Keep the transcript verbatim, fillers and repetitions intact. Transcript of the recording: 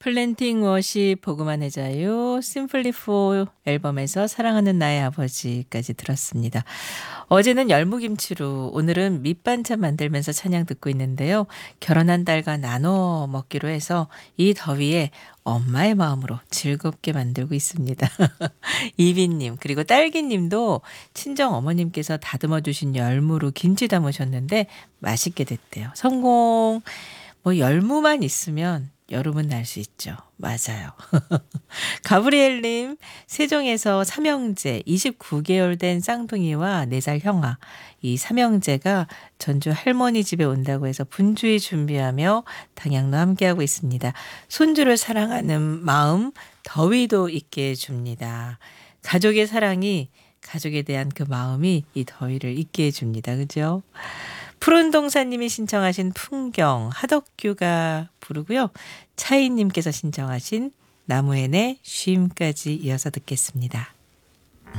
플랜팅 워십 보고만 해자요. 심플리 포 앨범에서 사랑하는 나의 아버지까지 들었습니다. 어제는 열무김치로 오늘은 밑반찬 만들면서 찬양 듣고 있는데요. 결혼한 딸과 나눠 먹기로 해서 이 더위에 엄마의 마음으로 즐겁게 만들고 있습니다. 이빈님 그리고 딸기님도 친정 어머님께서 다듬어 주신 열무로 김치 담으셨는데 맛있게 됐대요. 성공. 뭐 열무만 있으면 여름은 날 수 있죠. 맞아요. 가브리엘님, 세종에서 삼형제 이십구 개월 된 쌍둥이와 네 살 형아, 이 삼형제가 전주 할머니 집에 온다고 해서 분주히 준비하며 당양로 함께하고 있습니다. 손주를 사랑하는 마음, 더위도 잊게 해줍니다. 가족의 사랑이, 가족에 대한 그 마음이 이 더위를 잊게 해줍니다. 그죠? 푸른 동사님이 신청하신 풍경 하덕규가 부르고요. 차이님께서 신청하신 나무엔의 쉼까지 이어서 듣겠습니다.